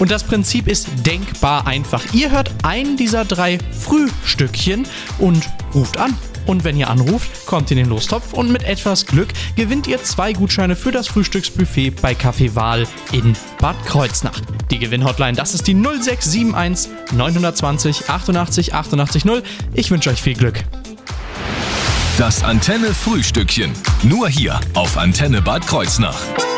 Und das Prinzip ist denkbar einfach. Ihr hört einen dieser 3 Frühstückchen und ruft an. Und wenn ihr anruft, kommt in den Lostopf und mit etwas Glück gewinnt ihr 2 Gutscheine für das Frühstücksbuffet bei Café Wahl in Bad Kreuznach. Die Gewinnhotline, das ist die 0671 920 88 88 0. Ich wünsche euch viel Glück. Das Antenne Frühstückchen. Nur hier auf Antenne Bad Kreuznach.